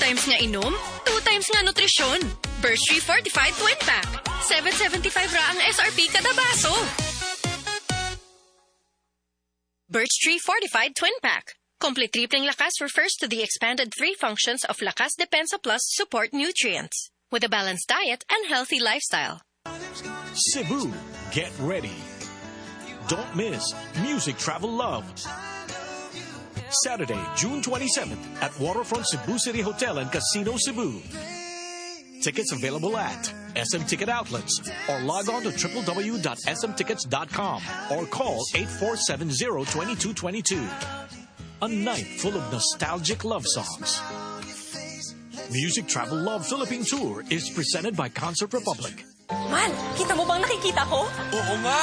times nga inom, 2 times nga nutrisyon. Birch Tree Fortified Twin Pack. $7.75 ra ang SRP kada baso. Birch Tree Fortified Twin Pack. Complete tripling lakas refers to the expanded 3 functions of Lakas Depensa Plus support nutrients with a balanced diet and healthy lifestyle. Cebu, get ready. Don't miss Music Travel Love. Saturday, June 27th at Waterfront Cebu City Hotel and Casino Cebu. Tickets available at SM Ticket Outlets or log on to www.smtickets.com or call 8470-2222. A night full of nostalgic love songs. Music Travel Love Philippine Tour is presented by Concert Republic. Man, kita mo bang nakikita ko? Oo nga.